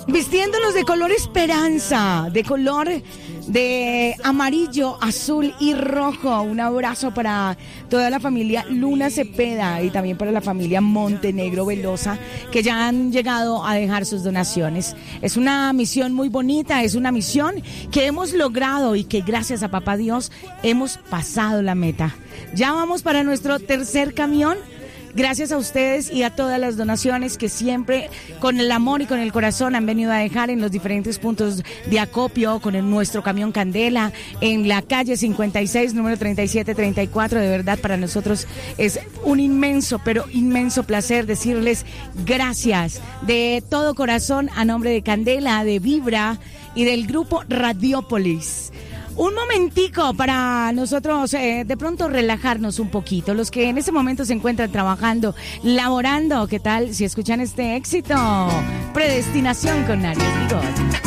Vistiéndonos de color esperanza, de color de amarillo, azul y rojo. Un abrazo para toda la familia Luna Cepeda y también para la familia Montenegro Velosa, que ya han llegado a dejar sus donaciones. Es una misión muy bonita, es una misión que hemos logrado y que gracias a Papá Dios hemos pasado la meta. Ya vamos para nuestro tercer camión. Gracias a ustedes y a todas las donaciones que siempre con el amor y con el corazón han venido a dejar en los diferentes puntos de acopio con nuestro camión Candela en la calle 56, número 3734. De verdad, para nosotros es un inmenso, pero inmenso placer decirles gracias de todo corazón a nombre de Candela, de Vibra y del grupo Radiópolis. Un momentico para nosotros de pronto relajarnos un poquito. Los que en este momento se encuentran trabajando, laborando, ¿qué tal si escuchan este éxito? Predestinación con Aries Bigot.